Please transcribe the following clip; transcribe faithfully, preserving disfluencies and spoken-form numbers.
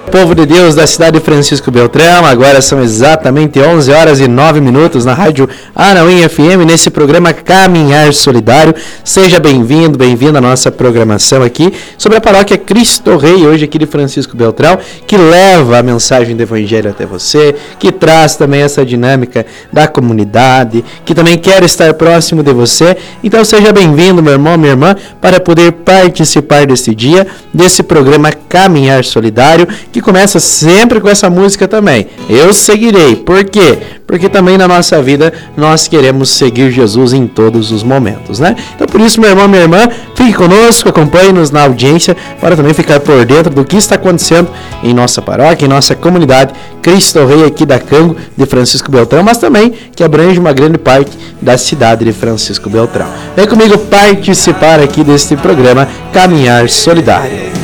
Povo de Deus da cidade de Francisco Beltrão, agora são exatamente onze horas e nove minutos na rádio Anauim F M, nesse programa Caminhar Solidário. Seja bem-vindo, bem-vindo à nossa programação aqui sobre a paróquia Cristo Rei, hoje aqui de Francisco Beltrão, que leva a mensagem do Evangelho até você, que traz também essa dinâmica da comunidade, que também quer estar próximo de você. Então seja bem-vindo, meu irmão, minha irmã, para poder participar desse dia, desse programa Caminhar Solidário, que começa sempre com essa música também. Eu seguirei. Por quê? Porque também na nossa vida nós queremos seguir Jesus em todos os momentos, né? Então por isso, meu irmão, minha irmã, fique conosco, acompanhe-nos na audiência para também ficar por dentro do que está acontecendo em nossa paróquia, em nossa comunidade Cristo Rei aqui da Cango de Francisco Beltrão, mas também que abrange uma grande parte da cidade de Francisco Beltrão. Vem comigo participar aqui deste programa Caminhar Solidário.